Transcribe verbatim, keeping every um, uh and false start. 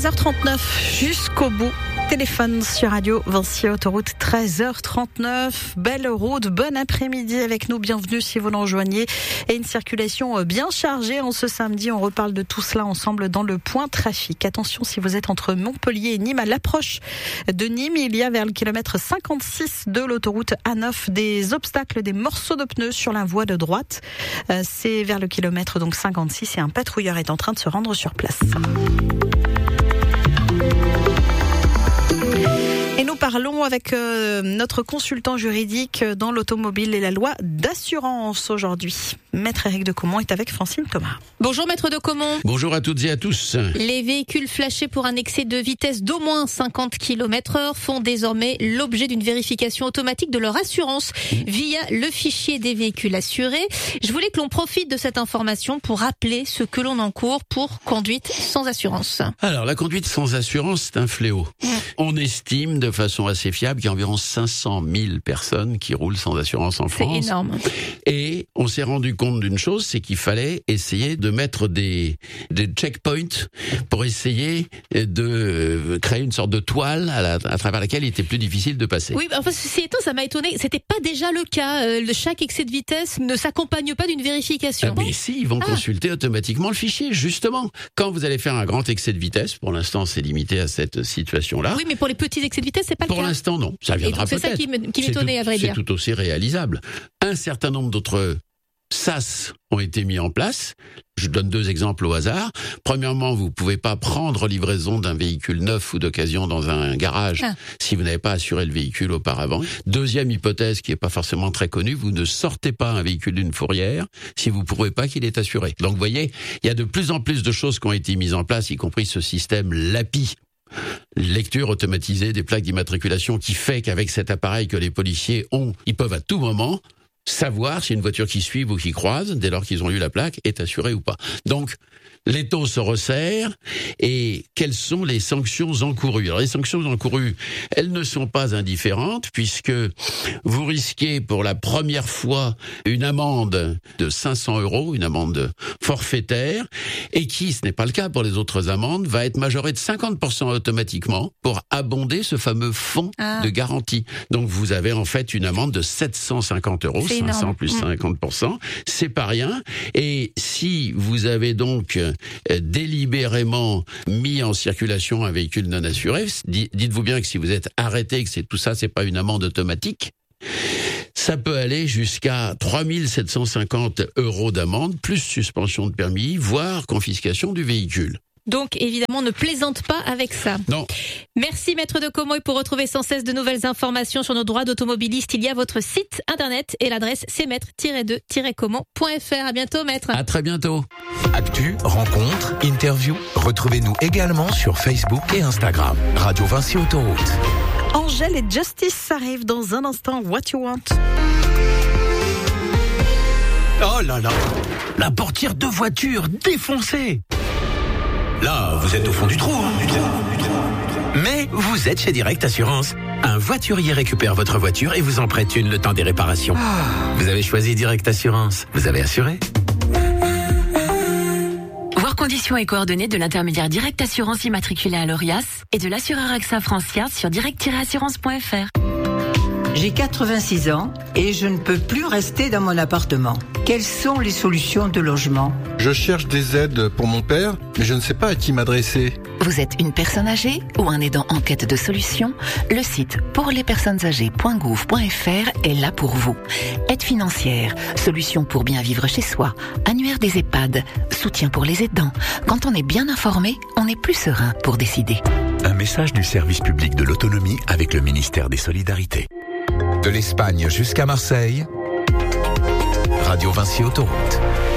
treize heures trente-neuf jusqu'au bout. Téléphone sur Radio Vinci Autoroute, treize heures trente-neuf. Belle route, bon après-midi avec nous. Bienvenue si vous nous rejoignez. Et une circulation bien chargée en ce samedi. On reparle de tout cela ensemble dans le point trafic. Attention si vous êtes entre Montpellier et Nîmes. À l'approche de Nîmes, il y a vers le kilomètre cinquante-six de l'autoroute A neuf des obstacles, des morceaux de pneus sur la voie de droite. C'est vers le kilomètre donc cinquante-six et un patrouilleur est en train de se rendre sur place. Et nous parlons avec euh, notre consultant juridique dans l'automobile et la loi d'assurance aujourd'hui. Maître Éric de Caumont est avec Francine Thomas. Bonjour Maître de Caumont. Bonjour à toutes et à tous. Les véhicules flashés pour un excès de vitesse d'au moins cinquante kilomètres heure font désormais l'objet d'une vérification automatique de leur assurance via le fichier des véhicules assurés. Je voulais que l'on profite de cette information pour rappeler ce que l'on encourt pour conduite sans assurance. Alors la conduite sans assurance, c'est un fléau. Mmh. On estime de façon assez fiable qu'il y a environ cinq cent mille personnes qui roulent sans assurance en France. C'est énorme. Et on s'est rendu compte d'une chose, c'est qu'il fallait essayer de mettre des, des checkpoints pour essayer de créer une sorte de toile à, la, à travers laquelle il était plus difficile de passer. Oui, enfin, ceci étant, ça m'a étonné. C'était pas déjà le cas. Euh, chaque excès de vitesse ne s'accompagne pas d'une vérification. Ah, mais si, ils vont ah. consulter automatiquement le fichier, justement. Quand vous allez faire un grand excès de vitesse, pour l'instant, c'est limité à cette situation-là. Oui, mais pour les petits excès de vitesse, c'est pas pour le cas. Pour l'instant, non. Ça viendra peut-être. C'est ça qui m'étonnait, à vrai dire. C'est tout aussi réalisable. Un certain nombre d'autres S A S ont été mis en place. Je donne deux exemples au hasard. Premièrement, vous pouvez pas prendre livraison d'un véhicule neuf ou d'occasion dans un garage ah. si vous n'avez pas assuré le véhicule auparavant. Deuxième hypothèse qui est pas forcément très connue, vous ne sortez pas un véhicule d'une fourrière si vous prouvez pas qu'il est assuré. Donc vous voyez, il y a de plus en plus de choses qui ont été mises en place, y compris ce système L A P I. Lecture automatisée des plaques d'immatriculation qui fait qu'avec cet appareil que les policiers ont, ils peuvent à tout moment savoir si une voiture qui suit ou qui croise, dès lors qu'ils ont eu la plaque, est assurée ou pas. Donc, l'étau se resserre et quelles sont les sanctions encourues? Alors, les sanctions encourues, elles ne sont pas indifférentes puisque vous risquez pour la première fois une amende de cinq cents euros, une amende forfaitaire, et qui, ce n'est pas le cas pour les autres amendes, va être majorée de cinquante pour cent automatiquement pour abonder ce fameux fonds ah. de garantie. Donc, vous avez en fait une amende de sept cent cinquante euros, c'est cinq cents énorme. Plus cinquante pour cent, c'est pas rien. Et si vous avez donc délibérément mis en circulation un véhicule non assuré, dites-vous bien que si vous êtes arrêté, que c'est tout ça, c'est pas une amende automatique, ça peut aller jusqu'à trois mille sept cent cinquante euros d'amende, plus suspension de permis, voire confiscation du véhicule. Donc, évidemment, ne plaisante pas avec ça. Non. Merci, Maître de Caumont. Et pour retrouver sans cesse de nouvelles informations sur nos droits d'automobiliste, il y a votre site internet et l'adresse c'est maître tiret de tiret caumont point f r. À bientôt, Maître. À très bientôt. Actu, rencontres, interviews. Retrouvez-nous également sur Facebook et Instagram. Radio Vinci Autoroute. Angèle et Justice arrivent dans un instant. What you want? Oh là là, la portière de voiture défoncée. Là, vous êtes au fond du trou, hein, du trou, du trou. Mais vous êtes chez Direct Assurance. Un voiturier récupère votre voiture et vous en prête une le temps des réparations. Ah. Vous avez choisi Direct Assurance. Vous avez assuré. Voir conditions et coordonnées de l'intermédiaire Direct Assurance immatriculé à l'Orias et de l'assureur AXA Francière sur direct tiret assurance point f r. J'ai quatre-vingt-six ans et je ne peux plus rester dans mon appartement. Quelles sont les solutions de logement? Je cherche des aides pour mon père, mais je ne sais pas à qui m'adresser. Vous êtes une personne âgée ou un aidant en quête de solutions? Le site pour les personnes âgées point gouv point f r est là pour vous. Aide financière, solutions pour bien vivre chez soi, annuaire des EHPAD, soutien pour les aidants. Quand on est bien informé, on est plus serein pour décider. Un message du service public de l'autonomie avec le ministère des Solidarités. De l'Espagne jusqu'à Marseille, Radio Vinci Autoroute.